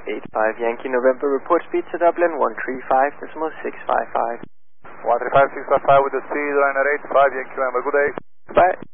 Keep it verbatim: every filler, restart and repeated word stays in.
eight five Yankee November, report speed to Dublin one three five decimal six five five. one three five six five five with the speed, Ryanair eight five Yankee November, good day. Bye.